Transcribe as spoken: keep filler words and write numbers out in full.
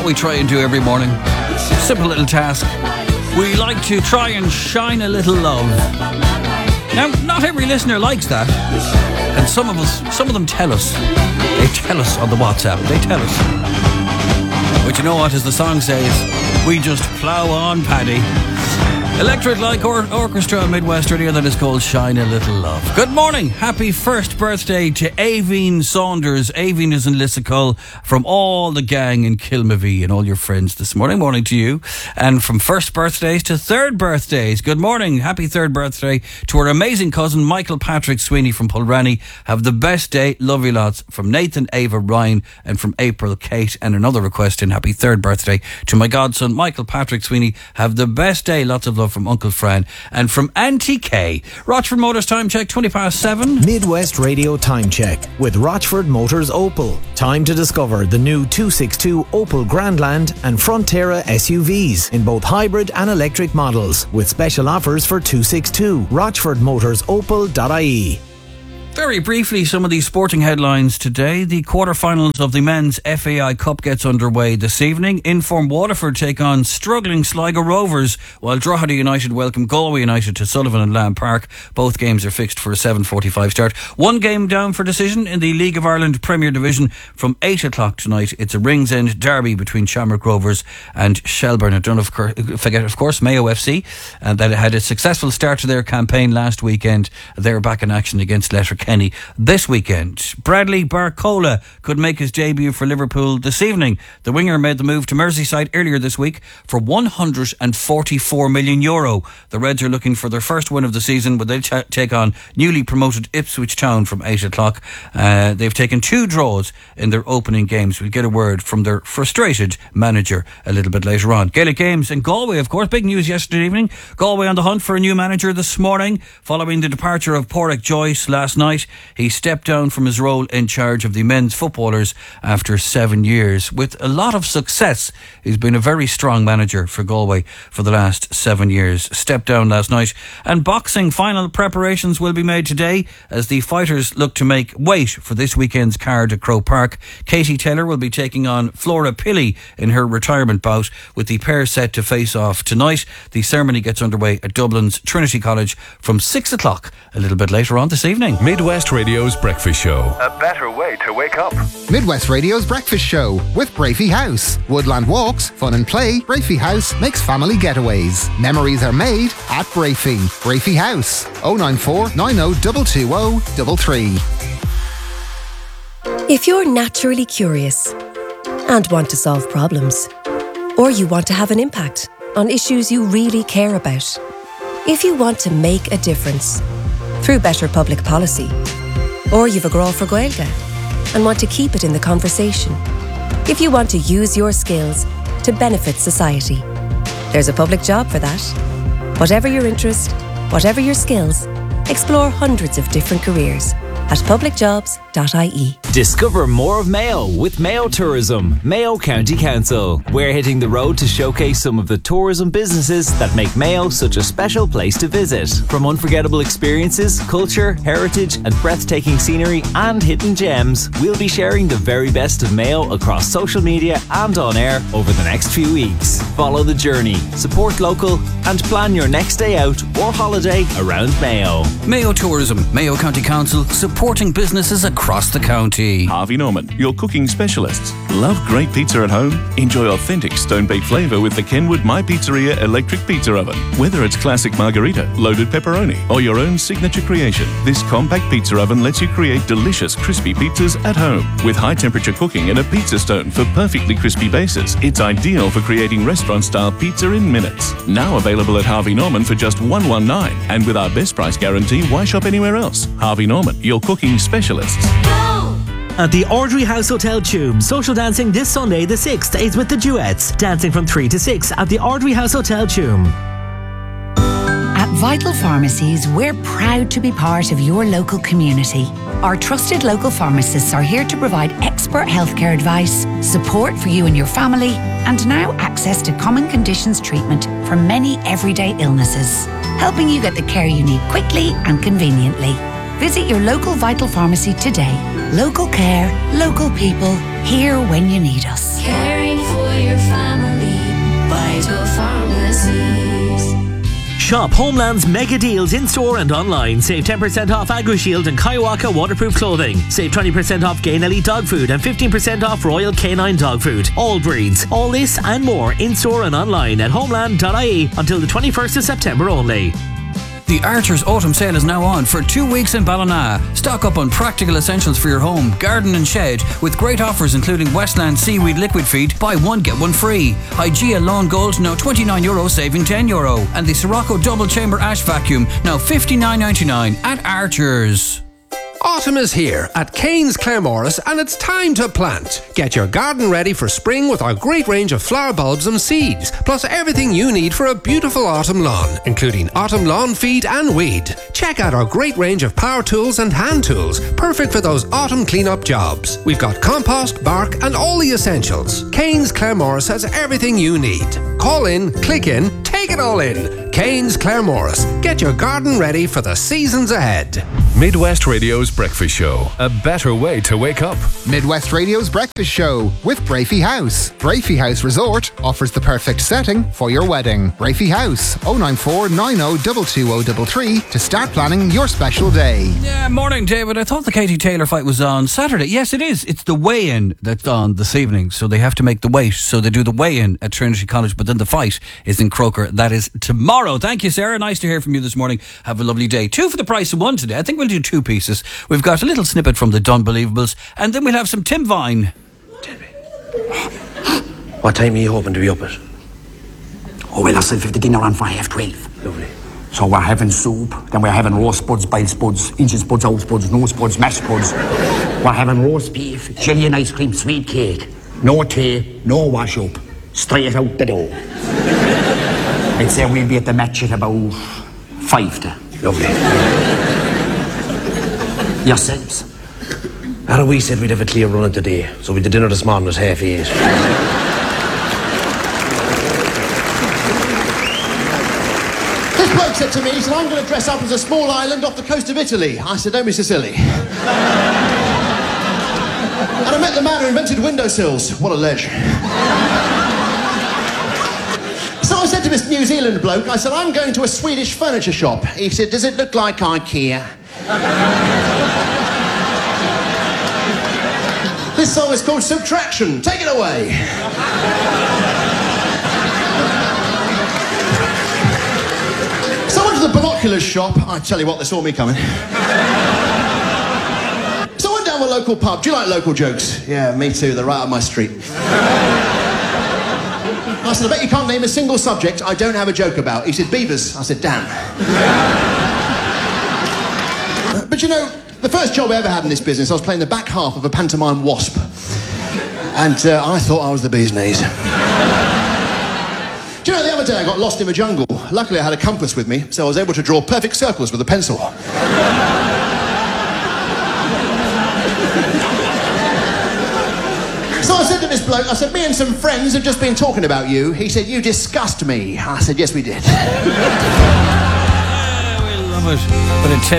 we try and do every morning. Simple little task. We like to try and shine a little love. Now, not every listener likes that. And some of us, some of them tell us. They tell us on the WhatsApp. They tell us. But you know what, as the song says, we just plough on, Paddy. Electric Light or- Orchestra Midwest Radio, that is called Shine a Little Love. Good morning. Happy first birthday to Aveen Saunders. Aveen is in Lissacull, from all the gang in Kilmavie and all your friends this morning. Morning to you. And from first birthdays to third birthdays. Good morning. Happy third birthday to our amazing cousin Michael Patrick Sweeney from Pulranny. Have the best day. Love you lots. From Nathan, Ava, Ryan, and from April, Kate. And another request in happy third birthday to my godson Michael Patrick Sweeney. Have the best day. Lots of love from Uncle Fran. And from Auntie Kay. Rochford Motors time check, twenty past seven. Midwest Radio time check with Rochford Motors Opel. Time to discover the new two sixty-two Opel Grandland and Frontera S U Vs in both hybrid and electric models, with special offers for two sixty-two. rochford motors opel dot I E. Very briefly, some of these sporting headlines today. The quarterfinals of the Men's F A I Cup gets underway this evening. Inform Waterford take on struggling Sligo Rovers, while Drogheda United welcome Galway United to Sullivan and Lamb Park. Both games are fixed for a seven forty-five start. One game down for decision in the League of Ireland Premier Division from eight o'clock tonight. It's a Ringsend derby between Shamrock Rovers and Shelbourne. I don't forget, of course, Mayo F C, and that had a successful start to their campaign last weekend. They're back in action against Letterkenny this weekend. Bradley Barcola could make his debut for Liverpool this evening. The winger made the move to Merseyside earlier this week for one hundred forty-four million euro. The Reds are looking for their first win of the season, but they'll t- take on newly promoted Ipswich Town from eight o'clock. Uh, they've taken two draws in their opening games. We'll get a word from their frustrated manager a little bit later on. Gaelic Games in Galway, of course. Big news yesterday evening. Galway on the hunt for a new manager this morning following the departure of Pádraig Joyce last night. He stepped down from his role in charge of the men's footballers after seven years. With a lot of success, he's been a very strong manager for Galway for the last seven years. Stepped down last night. And boxing final preparations will be made today as the fighters look to make weight for this weekend's card at Croke Park. Katie Taylor will be taking on Flora Pilley in her retirement bout, with the pair set to face off tonight. The ceremony gets underway at Dublin's Trinity College from six o'clock a little bit later on this evening. Midwest Radio's Breakfast Show. A better way to wake up. Midwest Radio's Breakfast Show with Brafey House. Woodland walks, fun and play. Brafey House makes family getaways. Memories are made at Brafey. Brafey House. oh nine four nine oh two two oh three three. If you're naturally curious and want to solve problems, or you want to have an impact on issues you really care about, if you want to make a difference through better public policy, or you've a grow for Gaeilge and want to keep it in the conversation, if you want to use your skills to benefit society, there's a public job for that. Whatever your interest, whatever your skills, explore hundreds of different careers at public jobs dot I E. Discover more of Mayo with Mayo Tourism, Mayo County Council. We're hitting the road to showcase some of the tourism businesses that make Mayo such a special place to visit. From unforgettable experiences, culture, heritage and breathtaking scenery and hidden gems, we'll be sharing the very best of Mayo across social media and on air over the next few weeks. Follow the journey, support local and plan your next day out or holiday around Mayo. Mayo Tourism, Mayo County Council, supporting businesses across the county. Harvey Norman, your cooking specialists. Love great pizza at home? Enjoy authentic stone-baked flavour with the Kenwood My Pizzeria electric pizza oven. Whether it's classic margarita, loaded pepperoni, or your own signature creation, this compact pizza oven lets you create delicious crispy pizzas at home. With high-temperature cooking and a pizza stone for perfectly crispy bases, it's ideal for creating restaurant-style pizza in minutes. Now available at Harvey Norman for just one hundred nineteen, and with our best price guarantee, why shop anywhere else? Harvey Norman, your cooking specialists. At the Ardry House Hotel Tuam, social dancing this Sunday the sixth is with the Duets, dancing from three to six at the Ardry House Hotel Tuam. At Vital Pharmacies, we're proud to be part of your local community. Our trusted local pharmacists are here to provide expert healthcare advice, support for you and your family, and now access to common conditions treatment for many everyday illnesses, helping you get the care you need quickly and conveniently. Visit your local Vital Pharmacy today. Local care, local people, here when you need us. Caring for your family. Vital Pharmacies. Shop Homeland's mega deals in store and online. Save ten percent off AgriShield and Kaiwaka waterproof clothing. Save twenty percent off Gain Elite dog food and fifteen percent off Royal Canine dog food. All breeds. All this and more in store and online at homeland dot I E until the twenty-first of September only. The Archer's Autumn Sale is now on for two weeks in Ballina. Stock up on practical essentials for your home, garden and shed with great offers including Westland Seaweed Liquid Feed, buy one get one free. Hygieia Lawn Gold now twenty-nine euro saving ten euro. And the Sirocco Double Chamber Ash Vacuum now fifty-nine ninety-nine at Archer's. Autumn is here at Kane's Claremorris and it's time to plant. Get your garden ready for spring with our great range of flower bulbs and seeds, plus everything you need for a beautiful autumn lawn, including autumn lawn feed and weed. Check out our great range of power tools and hand tools, perfect for those autumn clean-up jobs. We've got compost, bark and all the essentials. Kane's Claremorris has everything you need. Call in, click in, take it all in. Kane's Claremorris. Get your garden ready for the seasons ahead. Midwest Radio's Breakfast Show. A better way to wake up. Midwest Radio's Breakfast Show with Brafey House. Brafey House Resort offers the perfect setting for your wedding. Brafey House, oh nine four nine oh two two oh three three to start planning your special day. Yeah, morning, David. I thought the Katie Taylor fight was on Saturday. Yes, it is. It's the weigh-in that's on this evening, so they have to make the weight. So they do the weigh-in at Trinity College, but then the fight is in Croker. That is tomorrow. Thank you, Sarah. Nice to hear from you this morning. Have a lovely day. Two for the price of one today. I think we'll do two pieces. We've got a little snippet from the Dunbelievables, and then we'll have some Tim Vine. Tell me, what time are you hoping to be up at? Oh, well, I said for the dinner on for half twelve. Lovely. So we're having soup, then we're having roast spuds, boiled spuds, inches spuds, out spuds, nose spuds, mashed spuds. We're having roast beef, jelly and ice cream, sweet cake. No tea, no wash up. Straight out the door. I'd say we'll be at the match at about five to. Lovely. Yourselves? How we said we'd have a clear run today, so we did dinner this morning at half eight. This bloke said to me, he said, I'm going to dress up as a small island off the coast of Italy. I said, don't be so silly. And I met the man who invented windowsills. What a ledge. So I said to this New Zealand bloke, I said, I'm going to a Swedish furniture shop. He said, does it look like IKEA? This song is called Subtraction. Take it away. So I went to the binoculars shop. I tell you what, they saw me coming. So I went down to the local pub. Do you like local jokes? Yeah, me too. They're right up my street. I said, I bet you can't name a single subject I don't have a joke about. He said, beavers. I said, damn. But you know, the first job I ever had in this business, I was playing the back half of a pantomime wasp. And uh, I thought I was the bee's knees. Do you know, the other day I got lost in the jungle. Luckily I had a compass with me, so I was able to draw perfect circles with a pencil. So I said to this bloke, I said, me and some friends have just been talking about you. He said, you disgust me. I said, yes, we did. Yeah, we love it. But in